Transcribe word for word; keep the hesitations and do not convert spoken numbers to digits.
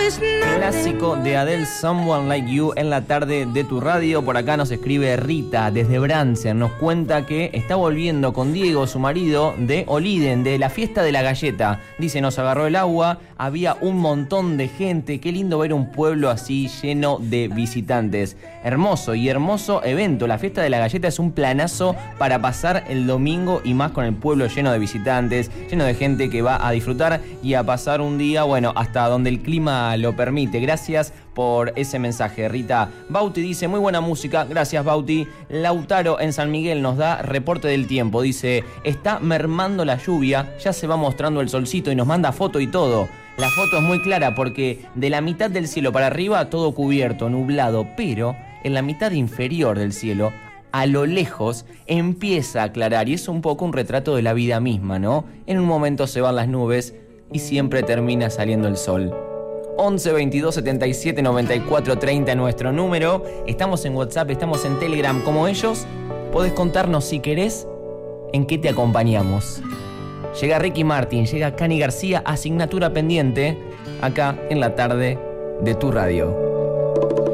Clásico de Adele, Someone Like You, en la tarde de tu radio. Por acá nos escribe Rita desde Bransen. Nos cuenta que está volviendo con Diego, su marido, de Oliden, de la fiesta de la galleta. Dice, nos agarró el agua, había un montón de gente. Qué lindo ver un pueblo así lleno de visitantes. Hermoso y hermoso evento. La fiesta de la galleta es un planazo para pasar el domingo, y más con el pueblo lleno de visitantes, lleno de gente que va a disfrutar y a pasar un día, bueno, hasta donde el clima lo permite. Gracias por ese mensaje, Rita. Bauti dice, muy buena música. Gracias, Bauti. Lautaro en San Miguel nos da reporte del tiempo. Dice, está mermando la lluvia, ya se va mostrando el solcito, y nos manda foto y todo. La foto es muy clara porque de la mitad del cielo para arriba todo cubierto, nublado, pero en la mitad inferior del cielo, a lo lejos, empieza a aclarar, y es un poco un retrato de la vida misma, ¿no? En un momento se van las nubes y siempre termina saliendo el sol. once, veintidós, setenta y siete, noventa y cuatro, treinta nuestro número. Estamos en WhatsApp, estamos en Telegram como ellos. Podés contarnos si querés en qué te acompañamos. Llega Ricky Martin, llega Cani García, asignatura pendiente, acá en la tarde de tu radio.